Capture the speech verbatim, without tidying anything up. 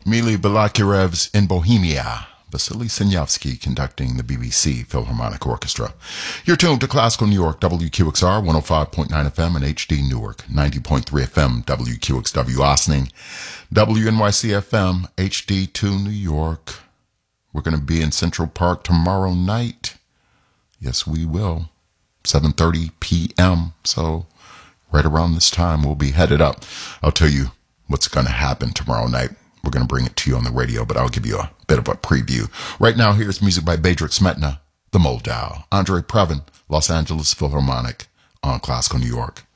Mili Balakirev's In Bohemia. Vasily Sinyavsky conducting the B B C Philharmonic Orchestra. You're tuned to Classical New York, W Q X R, one oh five point nine F M, and H D Newark, ninety point three F M, W Q X W Ossining, W N Y C F M, H D two New York. We're going to be in Central Park tomorrow night. Yes, we will. seven thirty p.m. So right around this time, we'll be headed up. I'll tell you what's going to happen tomorrow night. We're going to bring it to you on the radio, but I'll give you a bit of a preview. Right now, here's music by Bedřich Smetana, The Moldau, Andre Previn, Los Angeles Philharmonic on Classical New York.